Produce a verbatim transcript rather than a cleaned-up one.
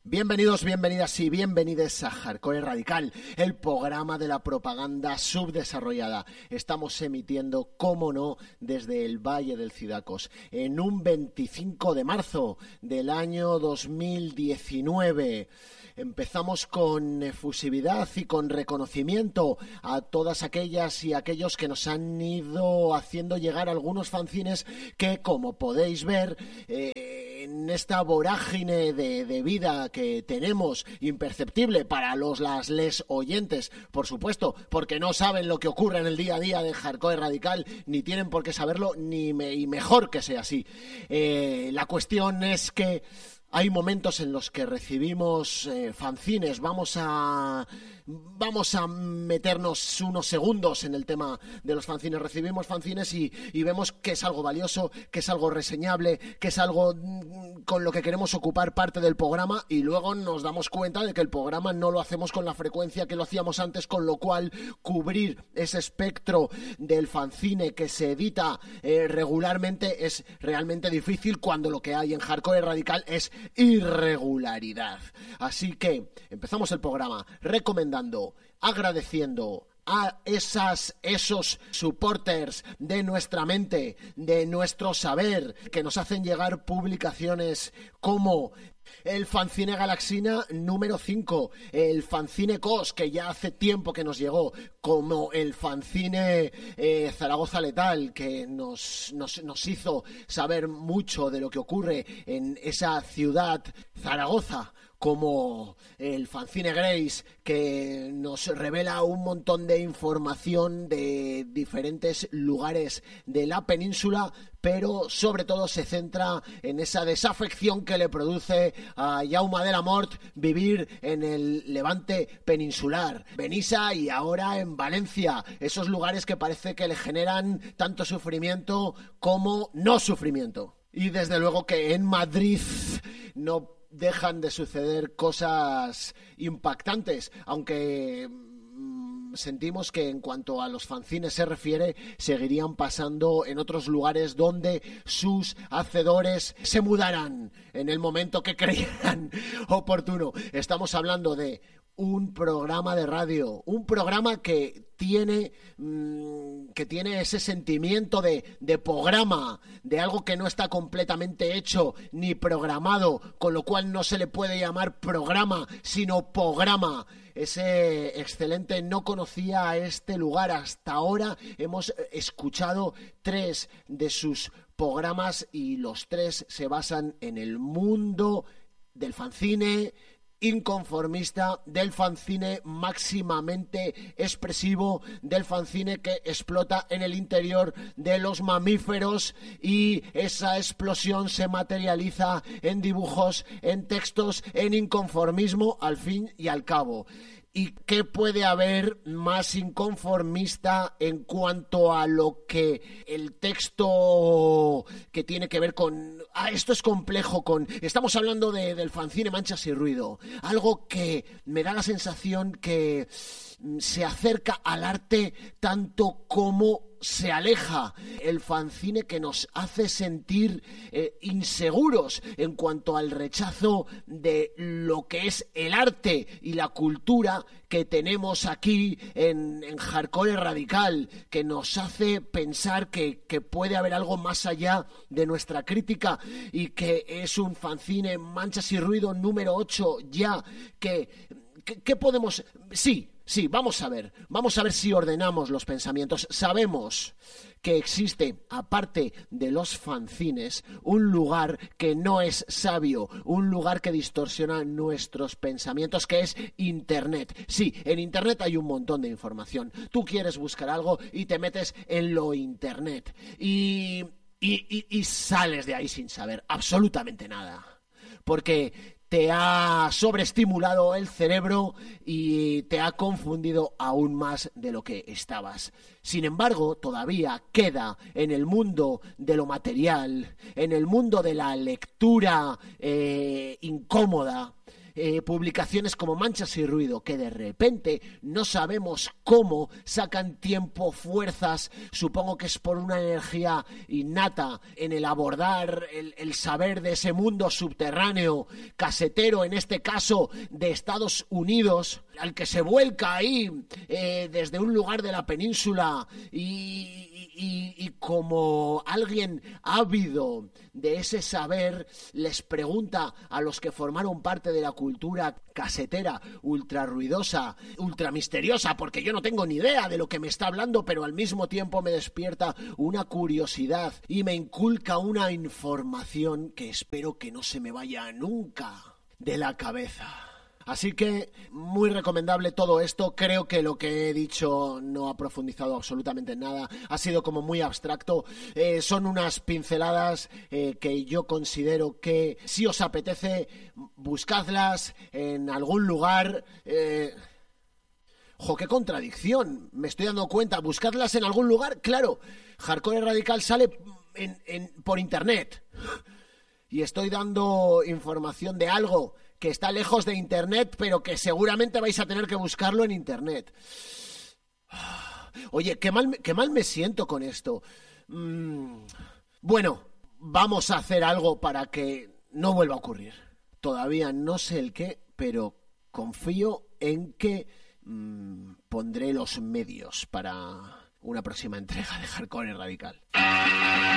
Bienvenidos, bienvenidas y bienvenides a Hardcore Radical, el programa de la propaganda subdesarrollada. Estamos emitiendo, cómo no, desde el Valle del Cidacos, en un veinticinco de marzo del año dos mil diecinueve. Empezamos con efusividad y con reconocimiento a todas aquellas y aquellos que nos han ido haciendo llegar algunos fanzines que, como podéis ver, eh, en esta vorágine de, de vida que tenemos, imperceptible para los las les oyentes, por supuesto, porque no saben lo que ocurre en el día a día de Hardcore Radical, ni tienen por qué saberlo, ni me, y mejor que sea así. Eh, la cuestión es que hay momentos en los que recibimos eh, fanzines. Vamos a vamos a meternos unos segundos en el tema de los fanzines. Recibimos fanzines y, y vemos que es algo valioso, que es algo reseñable, que es algo mm, con lo que queremos ocupar parte del programa, y luego nos damos cuenta de que el programa no lo hacemos con la frecuencia que lo hacíamos antes, con lo cual cubrir ese espectro del fanzine que se edita eh, regularmente es realmente difícil, cuando lo que hay en Hardcore Radical es irregularidad. Así que empezamos el programa recomendando, agradeciendo a esas, esos supporters de nuestra mente, de nuestro saber, que nos hacen llegar publicaciones como el fanzine Galaxina número cinco, el fanzine Cos, que ya hace tiempo que nos llegó, como el fanzine eh, Zaragoza Letal, que nos, nos, nos hizo saber mucho de lo que ocurre en esa ciudad, Zaragoza, como el fanzine Grace, que nos revela un montón de información de diferentes lugares de la península, pero sobre todo se centra en esa desafección que le produce a Jaume de la Mort vivir en el Levante peninsular, Benissa y ahora en Valencia, esos lugares que parece que le generan tanto sufrimiento como no sufrimiento. Y desde luego que en Madrid no dejan de suceder cosas impactantes, aunque mmm, sentimos que en cuanto a los fanzines se refiere, seguirían pasando en otros lugares donde sus hacedores se mudarán en el momento que creyeran oportuno. Estamos hablando de un programa de radio, un programa que tiene mmm, que tiene ese sentimiento de, de programa, de algo que no está completamente hecho ni programado, con lo cual no se le puede llamar programa, sino programa. Ese excelente no conocía a este lugar. Hasta ahora hemos escuchado tres de sus programas y los tres se basan en el mundo del fanzine inconformista, del fanzine máximamente expresivo, del fanzine que explota en el interior de los mamíferos, y esa explosión se materializa en dibujos, en textos, en inconformismo, al fin y al cabo. ¿Y qué puede haber más inconformista en cuanto a lo que el texto que tiene que ver con... Ah, esto es complejo, con... Estamos hablando de, del fanzine Manchas y Ruido, algo que me da la sensación que se acerca al arte tanto como se aleja, el fanzine que nos hace sentir eh, inseguros en cuanto al rechazo de lo que es el arte y la cultura que tenemos aquí en, en Hardcore Radical, que nos hace pensar que, que puede haber algo más allá de nuestra crítica, y que es un fanzine Manchas y Ruido número ocho ya, que, que, que podemos... Sí, Sí, vamos a ver, vamos a ver si ordenamos los pensamientos. Sabemos que existe, aparte de los fanzines, un lugar que no es sabio, un lugar que distorsiona nuestros pensamientos, que es Internet. Sí, en Internet hay un montón de información. Tú quieres buscar algo y te metes en lo Internet y, y, y, y sales de ahí sin saber absolutamente nada, porque te ha sobreestimulado el cerebro y te ha confundido aún más de lo que estabas. Sin embargo, todavía queda en el mundo de lo material, en el mundo de la lectura eh, incómoda, eh, publicaciones como Manchas y Ruido, que de repente no sabemos cómo sacan tiempo, fuerzas, supongo que es por una energía innata en el abordar el, el saber de ese mundo subterráneo, casetero en este caso de Estados Unidos, al que se vuelca ahí eh, desde un lugar de la península y, y, y como alguien ávido de ese saber les pregunta a los que formaron parte de la cultura casetera, ultra ruidosa, ultra misteriosa, porque yo no tengo ni idea de lo que me está hablando, pero al mismo tiempo me despierta una curiosidad y me inculca una información que espero que no se me vaya nunca de la cabeza. Así que muy recomendable todo esto. Creo que lo que he dicho no ha profundizado absolutamente en nada. Ha sido como muy abstracto. Eh, son unas pinceladas eh, que yo considero que si os apetece, buscadlas en algún lugar. Eh... ¡Jo, qué contradicción! Me estoy dando cuenta. ¿Buscadlas en algún lugar? Claro, Hardcore Radical sale en, en, por internet. Y estoy dando información de algo que está lejos de internet, pero que seguramente vais a tener que buscarlo en internet. Oye, qué mal, qué mal me siento con esto. Mm, bueno, vamos a hacer algo para que no vuelva a ocurrir. Todavía no sé el qué, pero confío en que mmm, pondré los medios para una próxima entrega de Hardcore Radical.